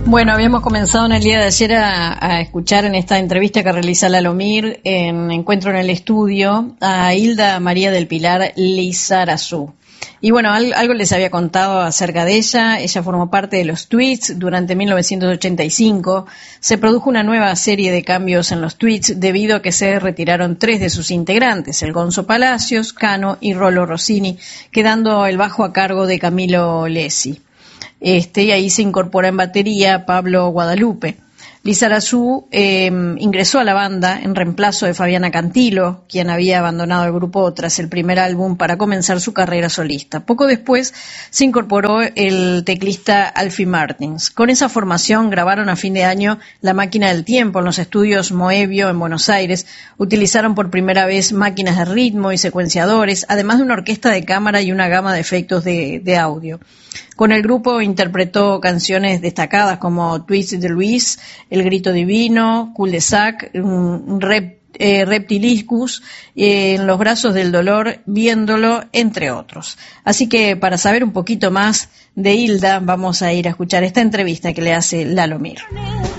Bueno, habíamos comenzado en el día de ayer a escuchar en esta entrevista que realiza Lalomir en Encuentro en el Estudio a Hilda María del Pilar Lizarazu. Y bueno, algo les había contado acerca de ella. Ella formó parte de los Tweets durante 1985. Se produjo una nueva serie de cambios en los Tweets debido a que se retiraron 3 de sus integrantes, el Gonzo Palacios, Cano y Rolo Rossini, quedando el bajo a cargo de Camilo Lesi. Y ahí se incorpora en batería Pablo Guadalupe. Lizarazu ingresó a la banda en reemplazo de Fabiana Cantilo, quien había abandonado el grupo tras el primer álbum para comenzar su carrera solista. Poco después se incorporó el teclista Alfie Martins. Con esa formación grabaron a fin de año La Máquina del Tiempo en los estudios Moebio en Buenos Aires. Utilizaron por primera vez máquinas de ritmo y secuenciadores, además de una orquesta de cámara y una gama de efectos de audio. Con el grupo interpretó canciones destacadas como Twist de Luis, El Grito Divino, Cul de Sac, Reptilicus, En los Brazos del Dolor, Viéndolo, entre otros. Así que para saber un poquito más de Hilda, vamos a ir a escuchar esta entrevista que le hace Lalomir.